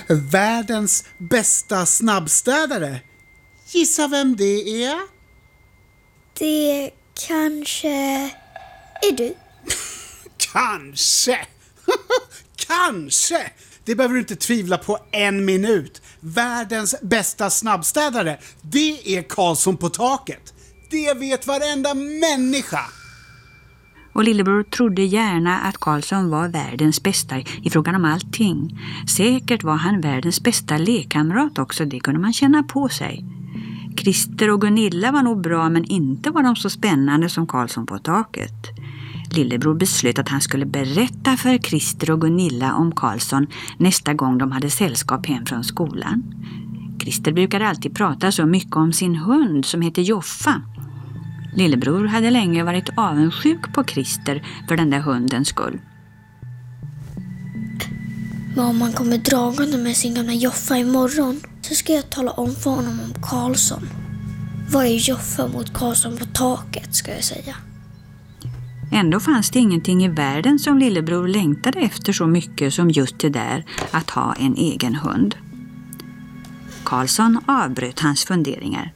Världens bästa snabbstädare. Gissa vem det är? Det kanske är du. Kanske. Kanske. Det behöver du inte tvivla på en minut. Världens bästa snabbstädare, det är Karlsson på taket. Det vet varenda människa. Och lillebror trodde gärna att Karlsson var världens bästa i frågan om allting. Säkert var han världens bästa lekkamrat också, det kunde man känna på sig. Christer och Gunilla var nog bra, men inte var de så spännande som Karlsson på taket. Lillebror beslöt att han skulle berätta för Christer och Gunilla om Karlsson nästa gång de hade sällskap hem från skolan. Christer brukade alltid prata så mycket om sin hund som heter Joffa. Lillebror hade länge varit avundsjuk på Christer för den där hundens skull. Om man kommer dragande med sin gamla Joffa imorgon så ska jag tala om för honom om Karlsson. Vad är Joffa mot Karlsson på taket, ska jag säga. Ändå fanns det ingenting i världen som lillebror längtade efter så mycket som just det där att ha en egen hund. Karlsson avbröt hans funderingar.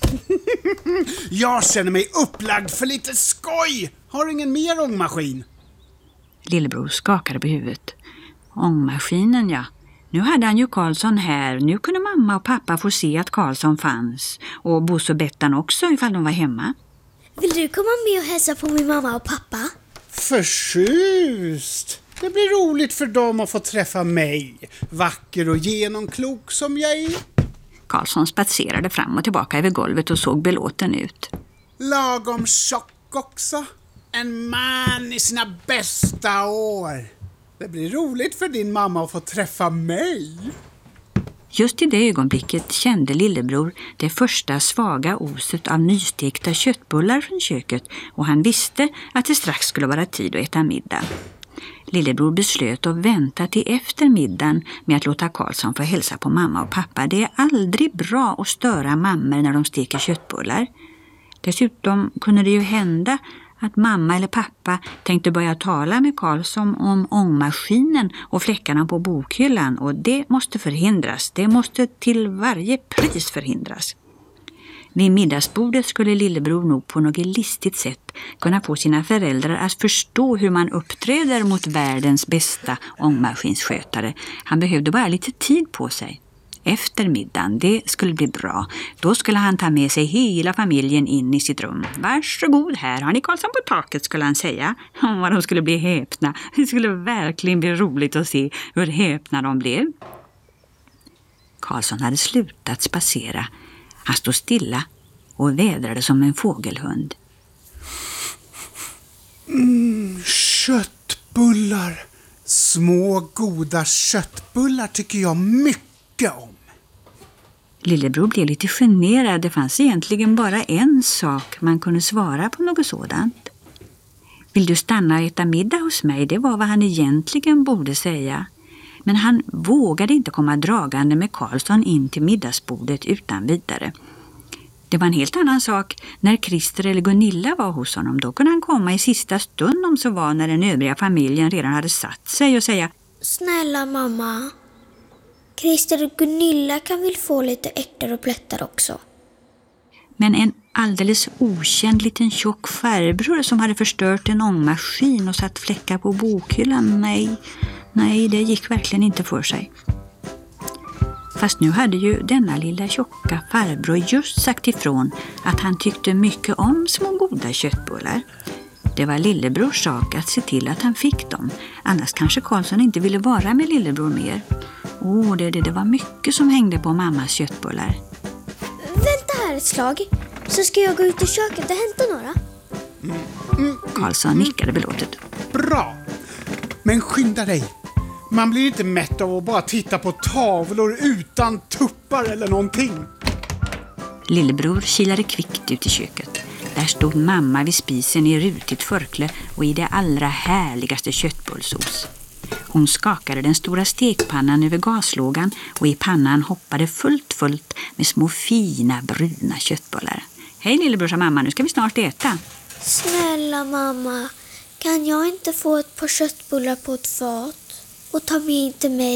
Jag känner mig upplagd för lite skoj. Har du ingen mer ångmaskin? Lillebror skakade på huvudet. Ångmaskinen, ja. Nu hade han ju Karlsson här. Nu kunde mamma och pappa få se att Karlsson fanns. Och Bosse och Bettan också ifall de var hemma. Vill du komma med och hälsa på min mamma och pappa? Förtjust. Det blir roligt för dem att få träffa mig. Vacker och genomklok som jag är. Karlsson spatserade fram och tillbaka över golvet och såg belåten ut. Lagom tjock också. En man i sina bästa år. Det blir roligt för din mamma att få träffa mig. Just i det ögonblicket kände lillebror det första svaga oset av nystekta köttbullar från köket och han visste att det strax skulle vara tid att äta middag. Lillebror beslöt att vänta till efter middagen med att låta Karlsson få hälsa på mamma och pappa. Det är aldrig bra att störa mammor när de steker köttbullar. Dessutom kunde det ju hända att mamma eller pappa tänkte börja tala med Karlsson om ångmaskinen och fläckarna på bokhyllan och det måste förhindras. Det måste till varje pris förhindras. Vid middagsbordet skulle lillebror nog på något listigt sätt kunna få sina föräldrar att förstå hur man uppträder mot världens bästa ångmaskinsskötare. Han behövde bara lite tid på sig. Efter middagen, det skulle bli bra. Då skulle han ta med sig hela familjen in i sitt rum. Varsågod, här har ni Karlsson på taket, skulle han säga. Vad de skulle bli häpna. Det skulle verkligen bli roligt att se hur häpna de blev. Karlsson hade slutat spacera. Han stod stilla och vädrade som en fågelhund. Köttbullar. Små goda köttbullar tycker jag mycket om. Lillebror blev lite generad. Det fanns egentligen bara en sak man kunde svara på något sådant. Vill du stanna och äta middag hos mig? Det var vad han egentligen borde säga. Men han vågade inte komma dragande med Karlsson in till middagsbordet utan vidare. Det var en helt annan sak när Christer eller Gunilla var hos honom. Då kunde han komma i sista stund om så var när den övriga familjen redan hade satt sig och säga: Snälla mamma, Christer och Gunilla kan väl få lite ärtor och plättar också. Men en alldeles okänd liten tjock farbror som hade förstört en ångmaskin och satt fläckar på bokhyllan, nej, det gick verkligen inte för sig. Fast nu hade ju denna lilla tjocka farbror just sagt ifrån att han tyckte mycket om små goda köttbullar. Det var lillebrors sak att se till att han fick dem. Annars kanske Karlsson inte ville vara med lillebror mer. Det var mycket som hängde på mammas köttbullar. Vänta här ett slag, så ska jag gå ut i köket och hämta några. Karlsson nickade belåtet. Bra, men skynda dig. Man blir inte mätt av att bara titta på tavlor utan tuppar eller någonting. Lillebror kilade kvickt ut i köket. Där stod mamma vid spisen i rutigt förkle och i det allra härligaste köttbullsås. Hon skakade den stora stekpannan över gaslågan och i pannan hoppade fullt med små fina bruna köttbullar. Hej lillebror, sa mamma, nu ska vi snart äta. Snälla mamma, kan jag inte få ett par köttbullar på ett fat och ta med till mig?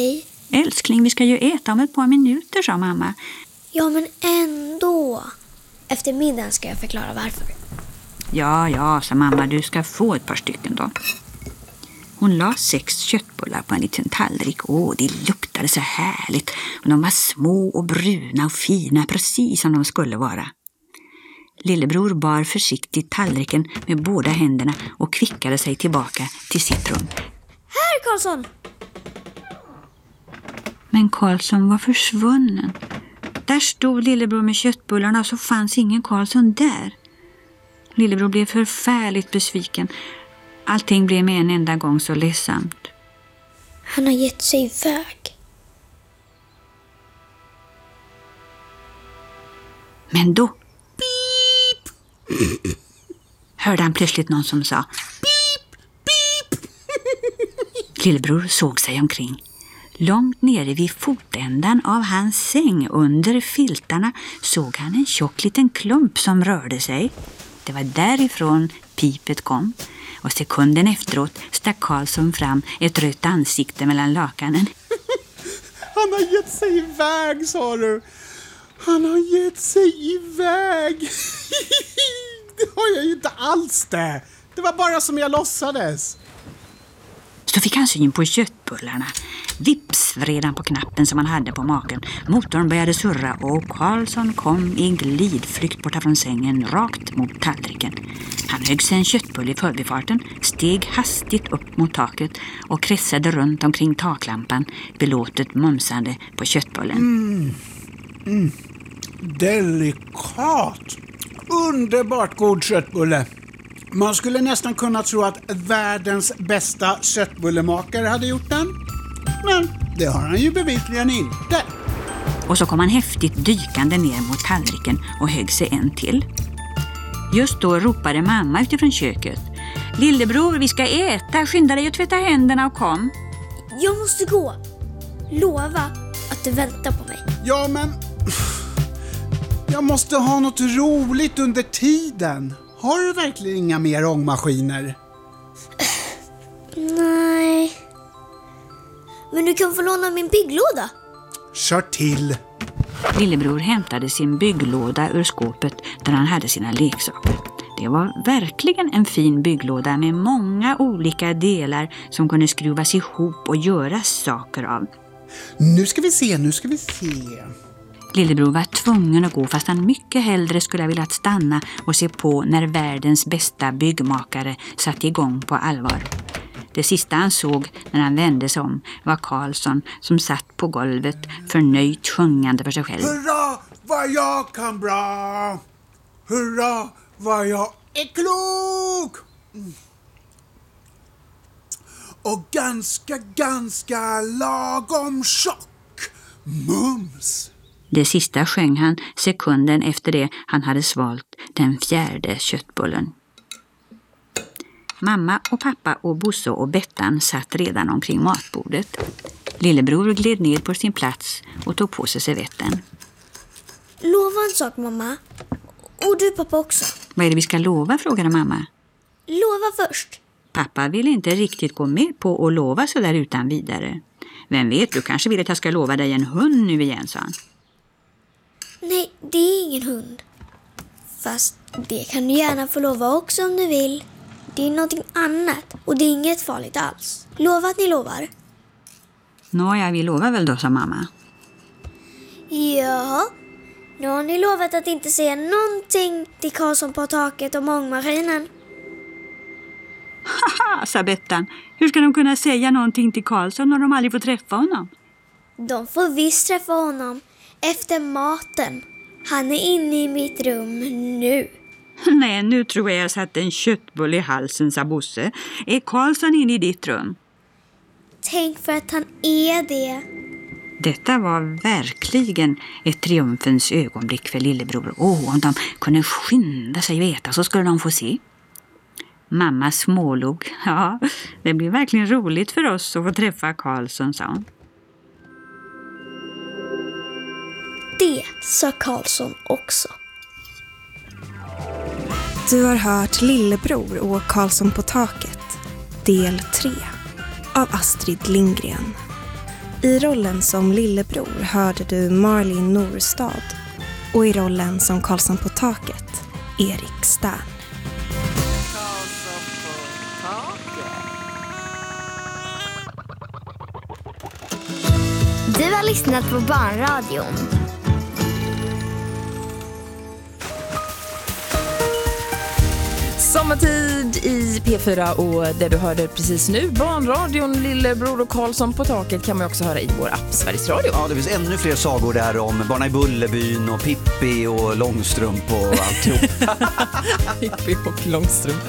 Älskling, vi ska ju äta om ett par minuter, sa mamma. Ja, men ändå. Efter middagen ska jag förklara varför. Ja, sa mamma, du ska få ett par stycken då. Hon la 6 köttbullar på en liten tallrik. Det luktade så härligt. Och de var små och bruna och fina, precis som de skulle vara. Lillebror bar försiktigt tallriken med båda händerna och kvickade sig tillbaka till sitt rum. Här, Karlsson! Men Karlsson var försvunnen. Där stod Lillebror med köttbullarna och så fanns ingen Karlsson där. Lillebror blev förfärligt besviken. Allting blev med en enda gång så ledsamt. Han har gett sig iväg. Men då pip! Hörde han plötsligt någon som sa pip, pip. Lillebror såg sig omkring. Långt nere vid fotändan av hans säng under filtarna såg han en tjock liten klump som rörde sig. Det var därifrån pipet kom. Och sekunden efteråt stack Karlsson fram ett rött ansikte mellan lakanen. Han har gett sig iväg, sa du. Han har gett sig iväg. Det har jag ju inte alls det. Det var bara som jag låtsades. Så fick han syn på köttbullarna. Vips vred han på knappen som han hade på maken. Motorn började surra och Karlsson kom i glidflykt borta från sängen rakt mot tallriken. Han högg sig en köttbulle i förbifarten, steg hastigt upp mot taket och kretsade runt omkring taklampan, belåtet mumsande på köttbullen. Delikat. Underbart god köttbulle. Man skulle nästan kunna tro att världens bästa köttbullemakare hade gjort den. Men det har han ju bevisligen inte. Och så kom han häftigt dykande ner mot tallriken och högg sig en till. Just då ropade mamma utifrån köket. Lillebror, vi ska äta. Skynda dig och tvätta händerna och kom. Jag måste gå. Lova att du väntar på mig. Ja, men jag måste ha något roligt under tiden. Har du verkligen inga mer ångmaskiner? Nej. Men du kan få låna min bygglåda. Kör till. Lillebror hämtade sin bygglåda ur skåpet där han hade sina leksaker. Det var verkligen en fin bygglåda med många olika delar som kunde skruvas ihop och göras saker av. Nu ska vi se. Lillebror var tvungen att gå fast han mycket hellre skulle ha velat stanna och se på när världens bästa byggmakare satt igång på allvar. Det sista han såg när han vände sig om var Karlsson som satt på golvet förnöjt sjungande för sig själv. Hurra vad jag kan bra! Hurra vad jag är klok! Och ganska lagom tjock. Mums! Det sista sjöng han sekunden efter det han hade svalt den 4:e köttbullen. Mamma och pappa och Bosse och Bettan satt redan omkring matbordet. Lillebror gled ner på sin plats och tog på sig servetten. Lova en sak, mamma. Och du, pappa, också. Vad är det vi ska lova, frågade mamma. Lova först. Pappa ville inte riktigt gå med på att lova så där utan vidare. Vem vet, du kanske vill att jag ska lova dig en hund nu igen, sa han. Nej, det är ingen hund. Fast det kan du gärna få lova också om du vill. Det är någonting annat och det är inget farligt alls. Lova att ni lovar. Nåja, vi lovar väl då, sa mamma. Ja, nu har ni lovat att inte säga någonting till Karlsson på taket om ångmaskinen. Haha, sa Bettan. Hur ska de kunna säga någonting till Karlsson när de aldrig får träffa honom? De får visst träffa honom efter maten. Han är inne i mitt rum nu. Nej, nu tror jag satt en köttbulle i halsen, sa Bosse. Är Karlsson inne i ditt rum? Tänk för att han är det. Detta var verkligen ett triumfens ögonblick för Lillebror. Om de kunde skynda sig och äta så skulle de få se. Mamma smålog. Ja, det blir verkligen roligt för oss att få träffa Karlsson, sa hon. Det sa Karlsson också. Du har hört Lillebror och Karlsson på taket, del 3 av Astrid Lindgren. I rollen som lillebror hörde du Marlin Norstad och i rollen som Karlsson på taket, Erik Stern. Du har lyssnat på Barnradion. Sommartid i P4 och det du hörde precis nu, Barnradion, Lillebror och Karlsson på taket kan man också höra i vår app Sveriges Radio. Ja, det finns ännu fler sagor där om Barna i Bullerbyn och Pippi och Långstrump och alltihop. Pippi och Långstrump.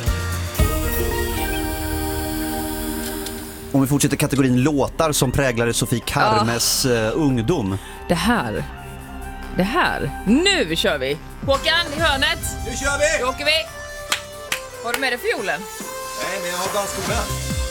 Om vi fortsätter kategorin låtar som präglade Sofie Karmes ungdom. Det här. Nu kör vi! Håkan i hörnet. Nu kör vi! Då åker vi! Har du med dig fiolen? Nej, men jag har dansskolan.